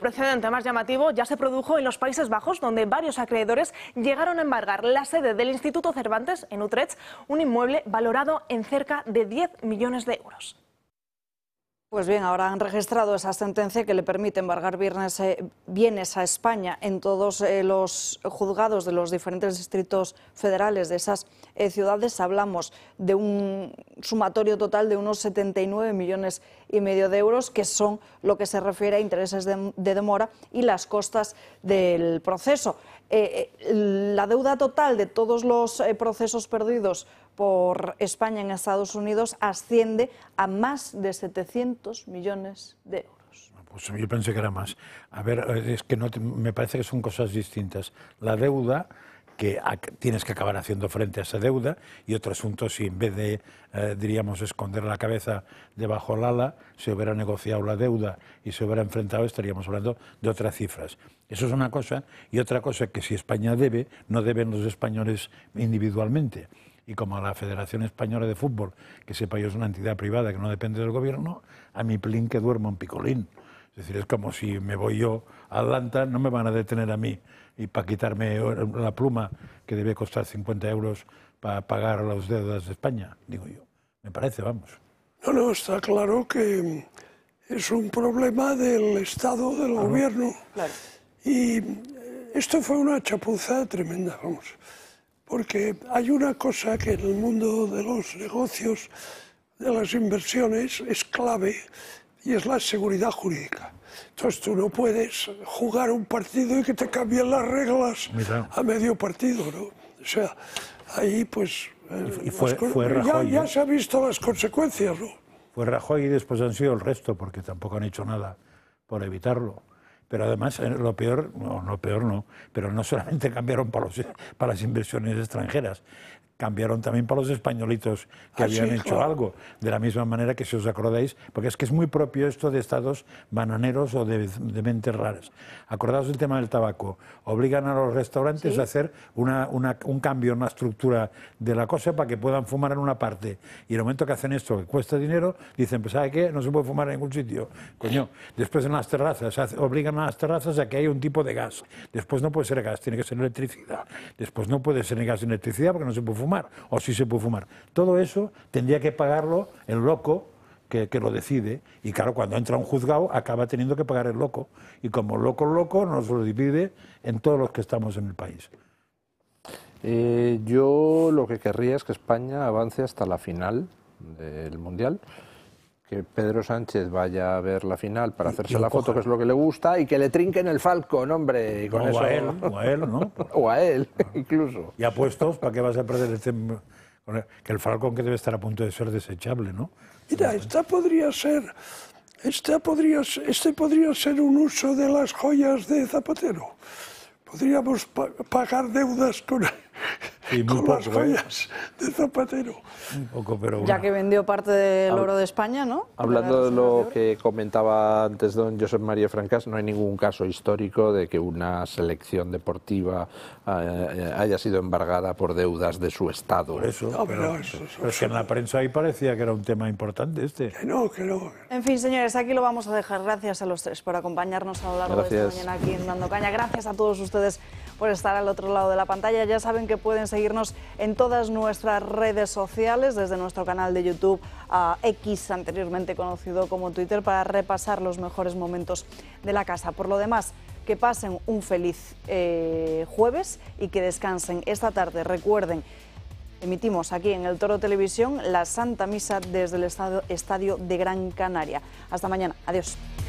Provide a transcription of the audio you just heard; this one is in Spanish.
precedente más llamativo ya se produjo en los Países Bajos, donde varios acreedores llegaron a embargar la sede del Instituto Cervantes en Utrecht, un inmueble valorado en cerca de 10 millones de euros. Pues bien, ahora han registrado esa sentencia que le permite embargar bienes a España en todos los juzgados de los diferentes distritos federales de esas ciudades. Hablamos de un sumatorio total de unos 79,5 millones de euros, que son lo que se refiere a intereses de demora y las costas del proceso. La deuda total de todos los procesos perdidos por España en Estados Unidos asciende a más de 700 millones de euros. Pues yo pensé que era más. A ver, es que no me parece que son cosas distintas. La deuda, que tienes que acabar haciendo frente a esa deuda, y otro asunto, si en vez de, diríamos, esconder la cabeza debajo del ala, se hubiera negociado la deuda y se hubiera enfrentado, estaríamos hablando de otras cifras. Eso es una cosa, y otra cosa que si España debe, no deben los españoles individualmente. Y como la Federación Española de Fútbol, que sepa yo es una entidad privada que no depende del gobierno, a mi plin que duermo en picolín. Es decir, es como si me voy yo a Atlanta, no me van a detener a mí y para quitarme la pluma que debe costar 50 euros para pagar las deudas de España, digo yo. Me parece, vamos. No, está claro que es un problema del Estado, del gobierno. Claro. Y esto fue una chapuza tremenda, vamos. Porque hay una cosa que en el mundo de los negocios, de las inversiones, es clave, y es la seguridad jurídica. Entonces tú no puedes jugar un partido y que te cambien las reglas a medio partido, ¿no? O sea, ahí pues... Y fue Rajoy, ya se han visto las consecuencias, ¿no? Fue Rajoy y después han sido el resto, porque tampoco han hecho nada por evitarlo. Pero además, lo peor no, pero no solamente cambiaron para las inversiones extranjeras, cambiaron también para los españolitos que habían hecho algo, de la misma manera que, si os acordáis, porque es que es muy propio esto de estados bananeros o de mentes raras. Acordaos del tema del tabaco, obligan a los restaurantes a hacer un cambio en la estructura de la cosa para que puedan fumar en una parte, y en el momento que hacen esto, que cuesta dinero, dicen, pues ¿sabe qué? No se puede fumar en ningún sitio. Coño, después en las terrazas, obligan a las terrazas a que haya un tipo de gas, después no puede ser gas, tiene que ser electricidad, después no puede ser gas y electricidad porque no se puede fumar, o sí se puede fumar. Todo eso tendría que pagarlo el loco que lo decide, y claro, cuando entra un juzgado acaba teniendo que pagar el loco, y como loco nos lo divide en todos los que estamos en el país. Yo lo que querría es que España avance hasta la final del Mundial, que Pedro Sánchez vaya a ver la final para hacerse la foto, que es lo que le gusta, y que le trinquen el Falcon, hombre, y con eso... O a él, ¿no? O a él, incluso. Y apuestos, ¿para qué vas a perder el tiempo? Que el Falcon, que debe estar a punto de ser desechable, ¿no? Mira, este podría ser un uso de las joyas de Zapatero. Podríamos pagar deudas con las joyas de Zapatero. Un poco, pero ya que vendió parte del oro de España, ¿no? Hablando de lo que comentaba antes don Josep María Francas, no hay ningún caso histórico de que una selección deportiva haya sido embargada por deudas de su Estado. Por eso, pero es que en la prensa ahí parecía que era un tema importante este. Que no. En fin, señores, aquí lo vamos a dejar. Gracias a los tres por acompañarnos a lo largo de esta mañana aquí en Dando Caña. Gracias a todos ustedes por estar al otro lado de la pantalla. Ya saben que pueden seguirnos en todas nuestras redes sociales, desde nuestro canal de YouTube a X, anteriormente conocido como Twitter, para repasar los mejores momentos de la casa. Por lo demás, que pasen un feliz jueves y que descansen esta tarde. Recuerden, emitimos aquí en El Toro Televisión la Santa Misa desde el Estadio de Gran Canaria. Hasta mañana. Adiós.